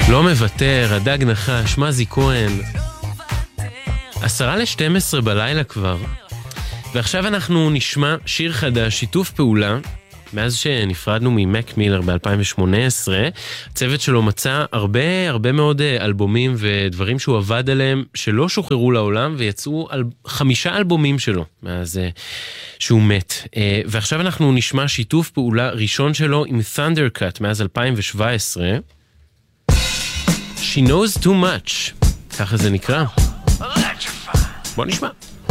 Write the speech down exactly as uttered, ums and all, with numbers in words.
לא מוותר, הדג נחש, מזי כהן. עשרה לשתים עשרה בלילה כבר. ועכשיו אנחנו נשמע שיר חדש, שיתוף פעולה, מאז שנפרדנו ממק מילר ב-אלפיים שמונה עשרה. הצוות שלו מצא הרבה הרבה מאוד אלבומים ודברים שהוא עבד עליהם שלא שוחררו לעולם, ויצאו על חמישה אלבומים שלו מאז שהוא מת. ועכשיו אנחנו נשמע שיתוף פעולה ראשון שלו עם Thundercat מאז אלפיים שבע עשרה. She knows too much, ככה זה נקרא. בוא נשמע.